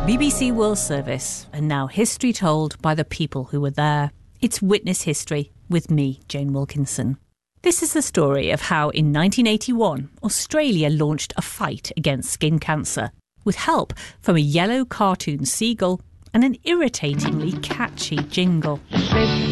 BBC World Service, and now history told by the people who were there. It's Witness History with me, Jane Wilkinson. This is the story of how in 1981 Australia launched a fight against skin cancer with help from a yellow cartoon seagull and an irritatingly catchy jingle.